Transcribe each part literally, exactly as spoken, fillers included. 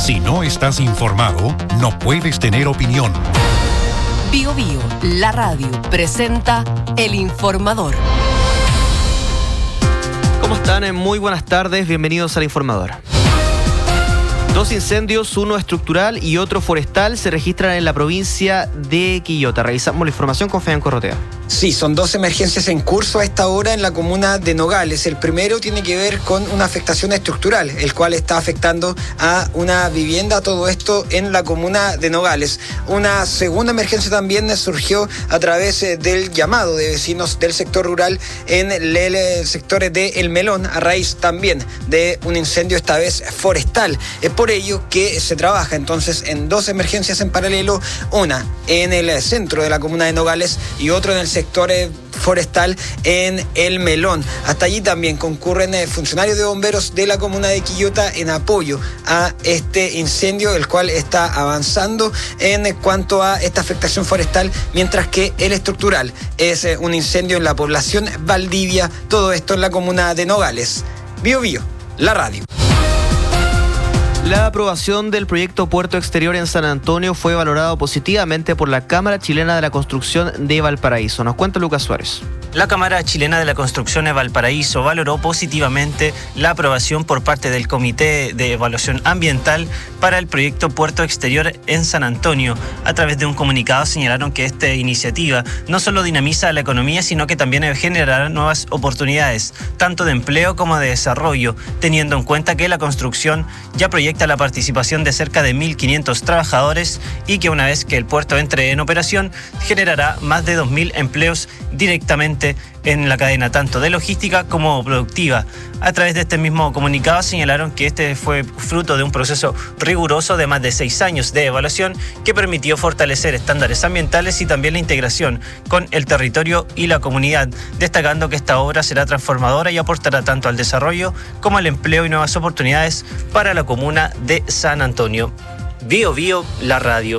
Si no estás informado, no puedes tener opinión. Bio Bio, la radio, presenta El Informador. ¿Cómo están? Muy buenas tardes, bienvenidos al Informador. Dos incendios, uno estructural y otro forestal, se registran en la provincia de Quillota. Revisamos la información con Fabián Corrotea. Sí, son dos emergencias en curso a esta hora en la comuna de Nogales. El primero tiene que ver con una afectación estructural, el cual está afectando a una vivienda, todo esto en la comuna de Nogales. Una segunda emergencia también surgió a través del llamado de vecinos del sector rural en el sector de El Melón, a raíz también de un incendio, esta vez forestal. Es por ello que se trabaja entonces en dos emergencias en paralelo, una en el centro de la comuna de Nogales y otro en el sector forestal en El Melón. Hasta allí también concurren funcionarios de bomberos de la comuna de Quillota en apoyo a este incendio, el cual está avanzando en cuanto a esta afectación forestal, mientras que el estructural es un incendio en la población Valdivia, todo esto en la comuna de Nogales. Bio Bio, la radio. La aprobación del proyecto Puerto Exterior en San Antonio fue valorado positivamente por la Cámara Chilena de la Construcción de Valparaíso. Nos cuenta Lucas Suárez. La Cámara Chilena de la Construcción de Valparaíso valoró positivamente la aprobación por parte del Comité de Evaluación Ambiental para el proyecto Puerto Exterior en San Antonio. A través de un comunicado señalaron que esta iniciativa no solo dinamiza la economía, sino que también generará nuevas oportunidades, tanto de empleo como de desarrollo, teniendo en cuenta que la construcción ya proyecta la participación de cerca de mil quinientos trabajadores y que una vez que el puerto entre en operación generará más de dos mil empleos directamente en la cadena tanto de logística como productiva. A través de este mismo comunicado señalaron que este fue fruto de un proceso riguroso de más de seis años de evaluación que permitió fortalecer estándares ambientales y también la integración con el territorio y la comunidad, destacando que esta obra será transformadora y aportará tanto al desarrollo como al empleo y nuevas oportunidades para la comuna de San Antonio. Bio Bio, la radio.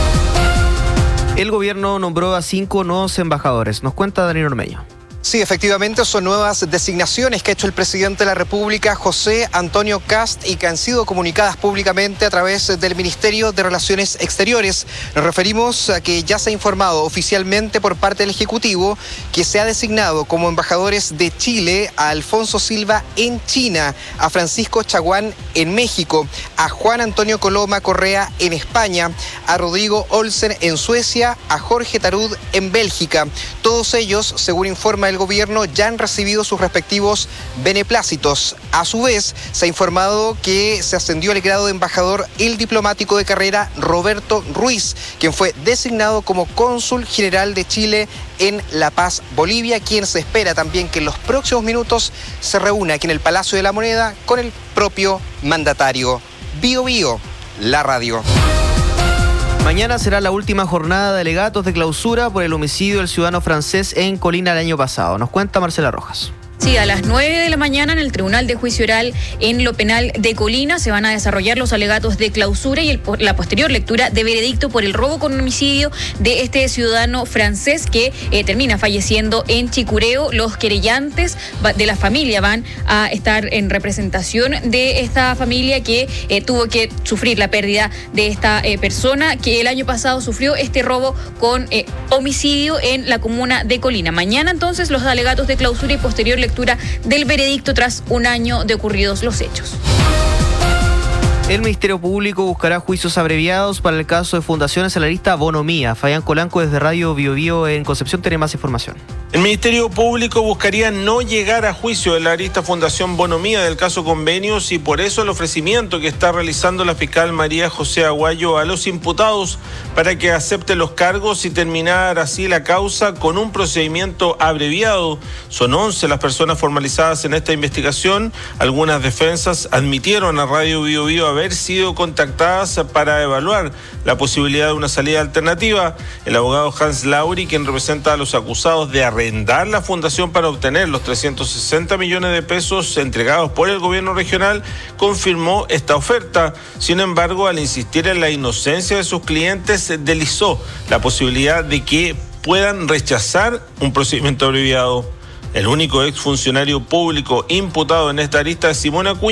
El gobierno nombró a cinco nuevos embajadores. Nos cuenta Daniel Ormeño. Sí, efectivamente son nuevas designaciones que ha hecho el presidente de la República, José Antonio Kast, y que han sido comunicadas públicamente a través del Ministerio de Relaciones Exteriores. Nos referimos a que ya se ha informado oficialmente por parte del Ejecutivo que se ha designado como embajadores de Chile a Alfonso Silva en China, a Francisco Chaguán en México, a Juan Antonio Coloma Correa en España, a Rodrigo Olsen en Suecia, a Jorge Tarud en Bélgica. Todos ellos, según informa el gobierno, ya han recibido sus respectivos beneplácitos. A su vez, se ha informado que se ascendió al grado de embajador el diplomático de carrera Roberto Ruiz, quien fue designado como cónsul general de Chile en La Paz, Bolivia, quien se espera también que en los próximos minutos se reúna aquí en el Palacio de la Moneda con el propio mandatario. Bio Bio, la radio. Mañana será la última jornada de alegatos de clausura por el homicidio del ciudadano francés en Colina el año pasado. Nos cuenta Marcela Rojas. Sí, a las nueve de la mañana en el Tribunal de Juicio Oral en lo Penal de Colina se van a desarrollar los alegatos de clausura y el, la posterior lectura de veredicto por el robo con homicidio de este ciudadano francés que eh, termina falleciendo en Chicureo. Los querellantes de la familia van a estar en representación de esta familia que eh, tuvo que sufrir la pérdida de esta eh, persona que el año pasado sufrió este robo con eh, homicidio en la comuna de Colina. Mañana entonces los alegatos de clausura y posterior lectura del veredicto tras un año de ocurridos los hechos. El Ministerio Público buscará juicios abreviados para el caso de Fundación Salarista Bonomía. Fabián Colanco desde Radio Bio Bio en Concepción tiene más información. El Ministerio Público buscaría no llegar a juicio de la arista Fundación Bonomía del caso Convenios y por eso el ofrecimiento que está realizando la fiscal María José Aguayo a los imputados para que acepten los cargos y terminar así la causa con un procedimiento abreviado. Son once las personas formalizadas en esta investigación. Algunas defensas admitieron a Radio Bio Bio haber sido contactadas para evaluar la posibilidad de una salida alternativa. El abogado Hans Lauri, quien representa a los acusados de arrendar la fundación para obtener los trescientos sesenta millones de pesos entregados por el gobierno regional, confirmó esta oferta. Sin embargo, al insistir en la inocencia de sus clientes, deslizó la posibilidad de que puedan rechazar un procedimiento abreviado. El único exfuncionario público imputado en esta arista es Simón Acuña,